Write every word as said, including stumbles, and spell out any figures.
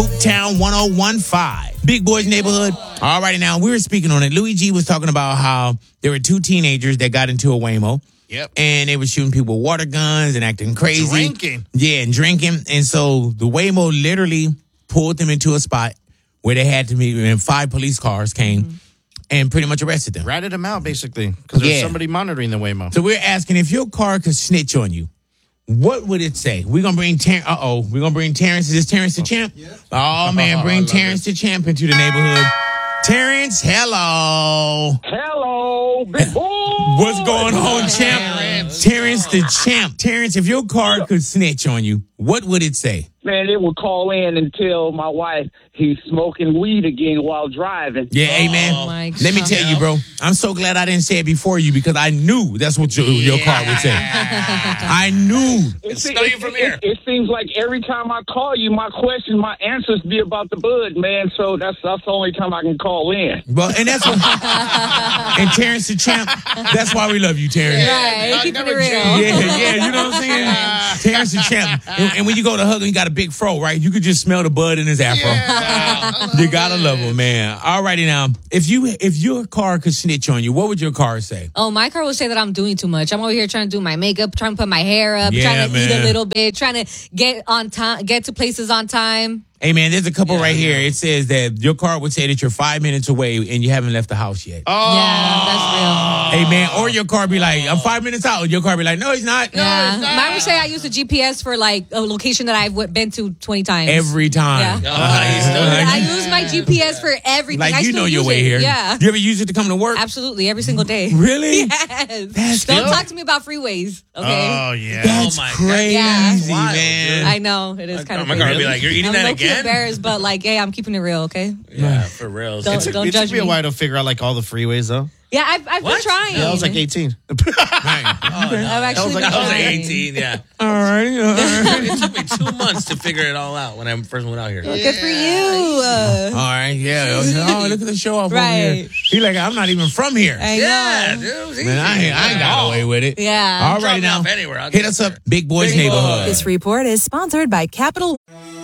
Hooptown one oh one point five. Big Boys Neighborhood. All righty, now, we were speaking on it. Louis G was talking about how there were two teenagers that got into a Waymo. Yep. And they were shooting people with water guns and acting crazy. Drinking. Yeah, and drinking. And so the Waymo literally pulled them into a spot where they had to meet, and five police cars came mm-hmm. and pretty much arrested them. Ratted them out, basically, because there's yeah. somebody monitoring the Waymo. So we're asking, if your car could snitch on you, what would it say? We're going to bring Ter- Uh-oh. We're going to bring Terrence. Is this Terrence the Champ? Yeah. Oh, man. Bring Terrence the Champ into the neighborhood. Terrence, hello. Hello, big boy. What's going on, Champ? Terrence. Terrence the Champ. Terrence, if your car could snitch on you, what would it say? Man, it would call in and tell my wife he's smoking weed again while driving. Yeah, hey, man. Oh, my Let me tell you, bro. I'm so glad I didn't say it before you because I knew that's what your, your car would say. I knew. It, smell you from here. It, it seems like every time I call you, my question, my answers be about the bud, man. So that's that's the only time I can call in. Well, and that's what, and Terrence the Champ. That's why we love you, Terrence. Right, keeping it real. Yeah, yeah. You know what I'm saying? Terrence the Champ. And, and when you go to hug him, you got a big fro, right? You could just smell the bud in his afro. Yeah. You gotta love him, man. All righty now. If you if your car could snitch on you, what would your car say? Oh, my car would say that I'm doing too much. I'm over here trying to do my makeup, trying to put my hair up, Yeah, trying to man. eat a little bit, trying to get on time, get to places on time. Hey, man, there's a couple yeah, right here. It says that your car would say that you're five minutes away and you haven't left the house yet. Oh. Yeah, that's real. Hey, man, or your car be like, I'm five minutes out. Your car be like, no, he's not. No, Yeah. he's not. Mine would say I use the G P S for like a location that I've been to twenty times. Every time. Yeah. Oh, he's still Uh, I use my G P S for everything. Like, I you still know your use way it. here. Yeah. You ever use it to come to work? Absolutely, every single day. Really? Yes. That's Don't good. talk to me about freeways, okay? Oh, yeah. That's oh my crazy, Yeah. Wild, man. I know, it is kind Oh, of my crazy. car would be like, you're eating I'm that low-key again? embarrassed, but like, hey, I'm keeping it real, okay? Yeah, for real. Don't- it took, don't it judge took me a me. while to figure out like all the freeways though. Yeah, I've, I've been What? trying. Yeah, I was like eighteen. Right. I've actually I was like, been I was like trying. eighteen, yeah. All right. All right. It took me two months to figure it all out when I first went out here. Well, good for you. Uh, All right, yeah. Oh, look at the show off over Right. here. He like, I'm not even from here. I Yeah, know. dude. It was easy. Man, I ain't, I ain't got away with it. Yeah. All Drop right me now. off anywhere. I'll Hit get us there. up, Big Boys Big Neighborhood. Boys. This report is sponsored by Capital.